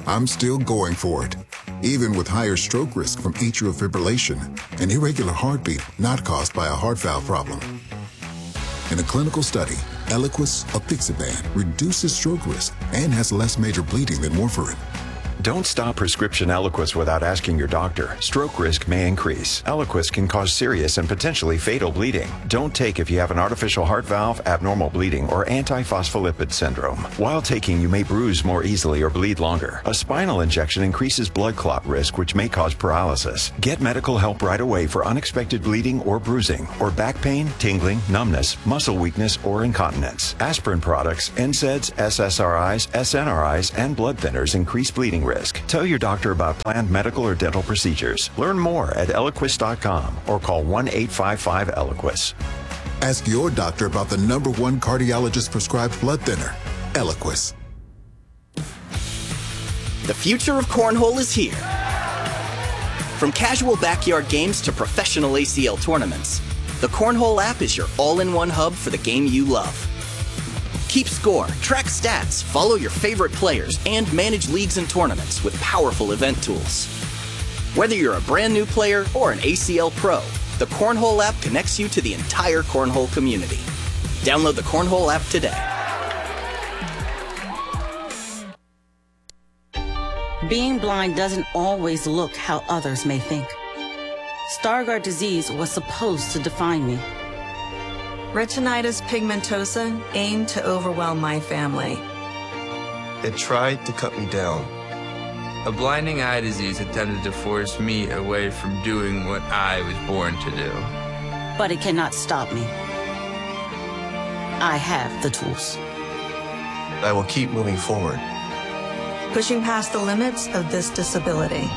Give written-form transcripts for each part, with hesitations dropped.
I'm still going for it, even with higher stroke risk from atrial fibrillation, an irregular heartbeat not caused by a heart valve problem. In a clinical study, Eliquis, apixaban, reduces stroke risk and has less major bleeding than warfarin. Don't stop prescription Eliquis without asking your doctor. Stroke risk may increase. Eliquis can cause serious and potentially fatal bleeding. Don't take if you have an artificial heart valve, abnormal bleeding, or antiphospholipid syndrome. While taking, you may bruise more easily or bleed longer. A spinal injection increases blood clot risk, which may cause paralysis. Get medical help right away for unexpected bleeding or bruising, or back pain, tingling, numbness, muscle weakness, or incontinence. Aspirin products, NSAIDs, SSRIs, SNRIs, and blood thinners increase bleeding risk. Tell your doctor about planned medical or dental procedures. Learn more at Eliquis.com or call 1-855-ELIQUIS. Ask your doctor about the #1 cardiologist prescribed blood thinner, Eliquis. The future of cornhole is here. From casual backyard games to professional ACL tournaments, the Cornhole app is your all-in-one hub for the game you love. Keep score, track stats, follow your favorite players, and manage leagues and tournaments with powerful event tools. Whether you're a brand new player or an ACL pro, the Cornhole app connects you to the entire cornhole community. Download the Cornhole app today. Being blind doesn't always look how others may think. Stargardt disease was supposed to define me. Retinitis pigmentosa aimed to overwhelm my family. It tried to cut me down. A blinding eye disease attempted to force me away from doing what I was born to do. But it cannot stop me. I have the tools. I will keep moving forward. Pushing past the limits of this disability.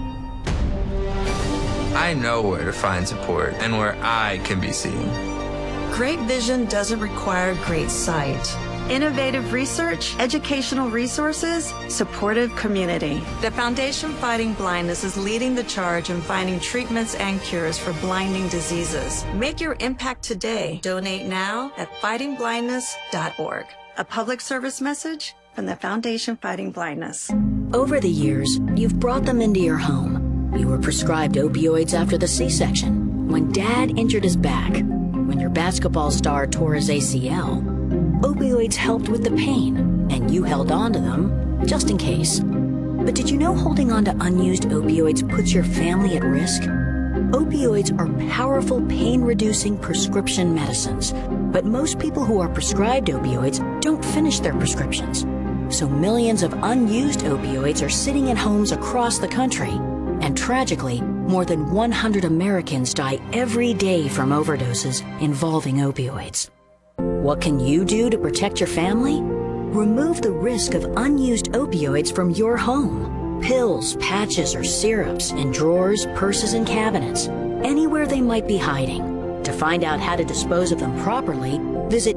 I know where to find support and where I can be seen. Great vision doesn't require great sight. Innovative research, educational resources, supportive community. The Foundation Fighting Blindness is leading the charge in finding treatments and cures for blinding diseases. Make your impact today. Donate now at fightingblindness.org. A public service message from the Foundation Fighting Blindness. Over the years, you've brought them into your home. You were prescribed opioids after the C-section, when Dad injured his back, when your basketball star tore his ACL. Opioids helped with the pain, and you held on to them just in case. But did you know holding on to unused opioids puts your family at risk? Opioids are powerful pain-reducing prescription medicines, but most people who are prescribed opioids don't finish their prescriptions. So millions of unused opioids are sitting in homes across the country. And tragically, more than 100 Americans die every day from overdoses involving opioids. What can you do to protect your family? Remove the risk of unused opioids from your home. Pills, patches, or syrups in drawers, purses, and cabinets, anywhere they might be hiding. To find out how to dispose of them properly, visit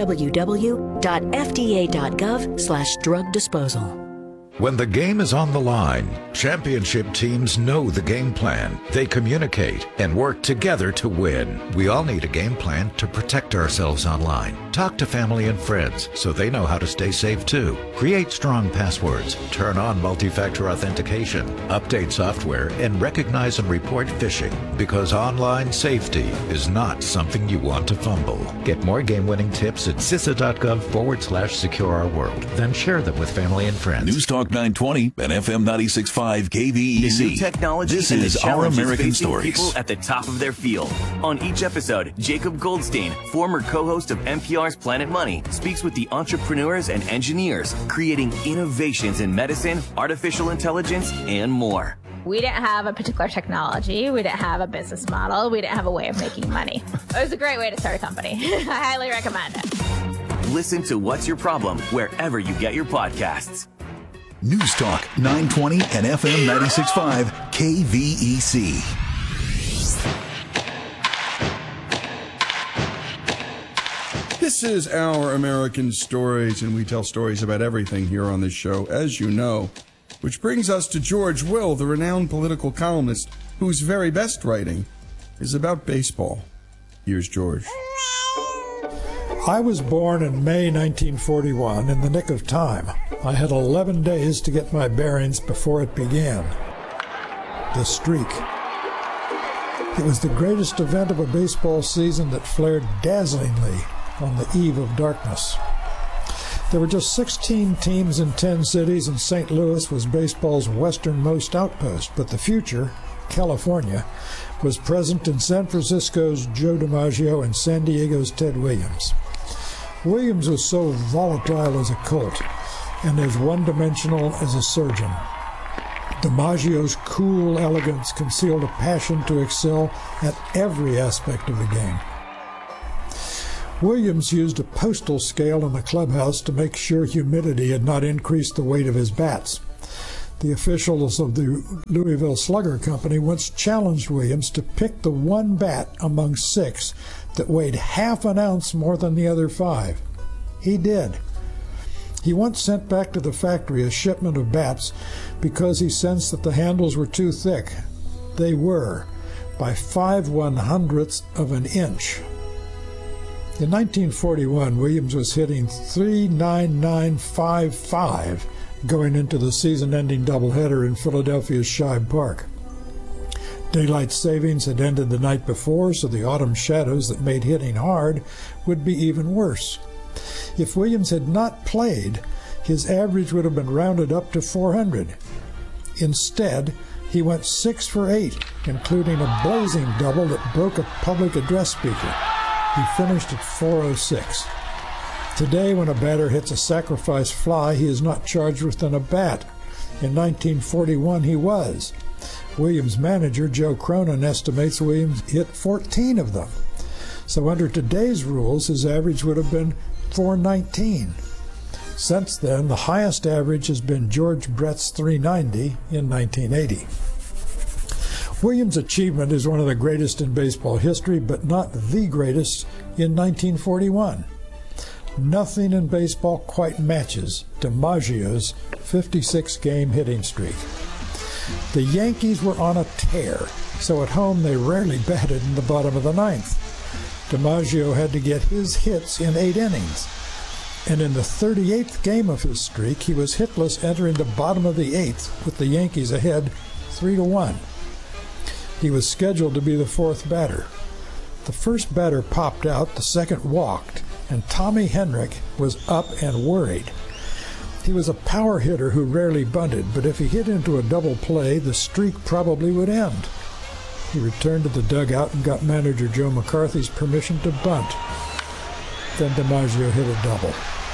www.fda.gov/drug disposal. When the game is on the line, championship teams know the game plan. They communicate and work together to win. We all need a game plan to protect ourselves online. Talk to family and friends so they know how to stay safe too. Create strong passwords, turn on multi-factor authentication, update software, and recognize and report phishing, because online safety is not something you want to fumble. Get more game-winning tips at CISA.gov/secure-our-world. Then share them with family and friends. News Talk 920 and FM 96.5 KVEC. New technology This and is the Our challenges American facing Stories. people at the top of their field. On each episode, Jacob Goldstein, former co-host of NPR's Planet Money, speaks with the entrepreneurs and engineers creating innovations in medicine, artificial intelligence, and more. We didn't have a particular technology. We didn't have a business model. We didn't have a way of making money. It was a great way to start a company. I highly recommend it. Listen to What's Your Problem wherever you get your podcasts. News Talk 920 and FM 96.5 KVEC. This is Our American Stories, and we tell stories about everything here on this show, as you know. Which brings us to George Will, the renowned political columnist, whose very best writing is about baseball. Here's George. I was born in May 1941 in the nick of time. I had 11 days to get my bearings before it began. The streak. It was the greatest event of a baseball season that flared dazzlingly on the eve of darkness. There were just 16 teams in 10 cities, and St. Louis was baseball's westernmost outpost, but the future, California, was present in San Francisco's Joe DiMaggio and San Diego's Ted Williams. Williams was so volatile as a Colt and as one-dimensional as a surgeon. DiMaggio's cool elegance concealed a passion to excel at every aspect of the game. Williams used a postal scale in the clubhouse to make sure humidity had not increased the weight of his bats. The officials of the Louisville Slugger Company once challenged Williams to pick the one bat among 6 that weighed half an ounce more than the other 5. He did. He once sent back to the factory a shipment of bats because he sensed that the handles were too thick. They were, by 5/100ths of an inch. In 1941, Williams was hitting .39955 going into the season-ending doubleheader in Philadelphia's Shibe Park. Daylight savings had ended the night before, so the autumn shadows that made hitting hard would be even worse. If Williams had not played, his average would have been rounded up to 400. Instead, he went 6 for 8, including a blazing double that broke a public address speaker. He finished at 406. Today, when a batter hits a sacrifice fly, he is not charged with an at-bat. In 1941, he was. Williams' manager, Joe Cronin, estimates Williams hit 14 of them. So under today's rules, his average would have been 419. Since then, the highest average has been George Brett's 390 in 1980. Williams' achievement is one of the greatest in baseball history, but not the greatest in 1941. Nothing in baseball quite matches DiMaggio's 56-game hitting streak. The Yankees were on a tear, so at home they rarely batted in the bottom of the 9th. DiMaggio had to get his hits in 8 innings, and in the 38th game of his streak, he was hitless entering the bottom of the 8th with the Yankees ahead 3-1. He was scheduled to be the 4th batter. The first batter popped out, the second walked, and Tommy Henrich was up and worried. He was a power hitter who rarely bunted, but if he hit into a double play, the streak probably would end. He returned to the dugout and got manager Joe McCarthy's permission to bunt. Then DiMaggio hit a double.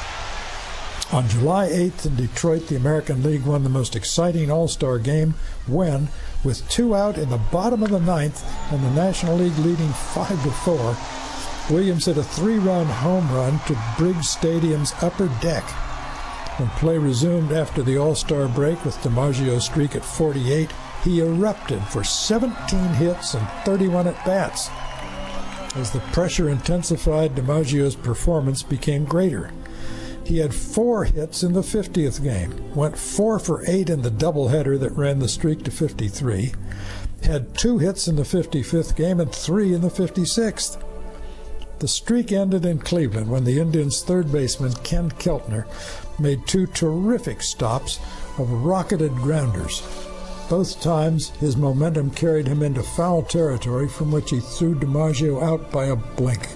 On July 8th in Detroit, the American League won the most exciting All-Star game when, with 2 out in the bottom of the 9th and the National League leading 5-4, Williams hit a 3-run home run to Briggs Stadium's upper deck. When play resumed after the All-Star break with DiMaggio's streak at 48, he erupted for 17 hits and 31 at-bats. As the pressure intensified, DiMaggio's performance became greater. He had 4 hits in the 50th game, went 4 for 8 in the doubleheader that ran the streak to 53, had 2 hits in the 55th game and 3 in the 56th. The streak ended in Cleveland when the Indians' third baseman, Ken Keltner, made 2 terrific stops of rocketed grounders. Both times, his momentum carried him into foul territory from which he threw DiMaggio out by a blink.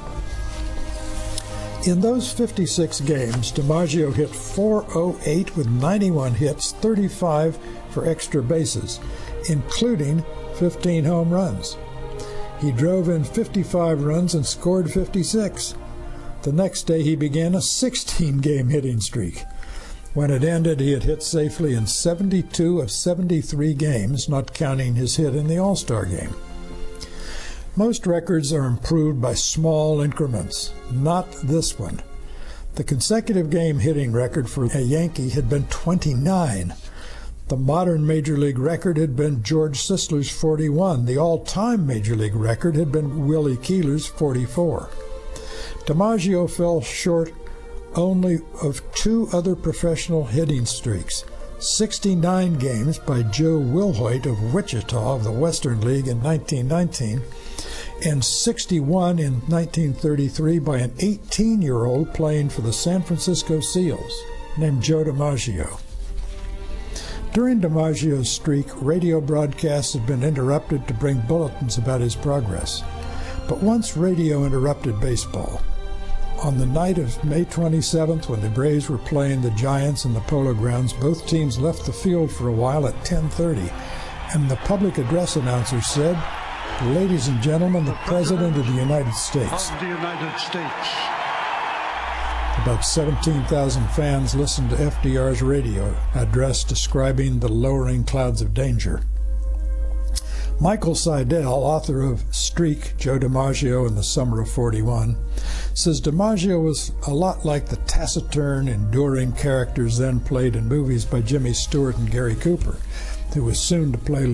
In those 56 games, DiMaggio hit .408 with 91 hits, 35 for extra bases, including 15 home runs. He drove in 55 runs and scored 56. The next day, he began a 16-game hitting streak. When it ended, he had hit safely in 72 of 73 games, not counting his hit in the All-Star game. Most records are improved by small increments, not this one. The consecutive game hitting record for a Yankee had been 29. The modern Major League record had been George Sisler's 41. The all-time Major League record had been Willie Keeler's 44. DiMaggio fell short only of 2 other professional hitting streaks. 69 games by Joe Wilhoit of Wichita of the Western League in 1919, and 61 in 1933 by an 18-year-old playing for the San Francisco Seals named Joe DiMaggio. During DiMaggio's streak, radio broadcasts had been interrupted to bring bulletins about his progress. But once radio interrupted baseball. On the night of May 27th, when the Braves were playing the Giants in the Polo Grounds, both teams left the field for a while at 10:30, and the public address announcer said, "Ladies and gentlemen, the President of the United States." Of the United States. About 17,000 fans listened to FDR's radio address describing the lowering clouds of danger. Michael Seidel, author of Streak, Joe DiMaggio in the Summer of 41, says DiMaggio was a lot like the taciturn, enduring characters then played in movies by Jimmy Stewart and Gary Cooper, who was soon to play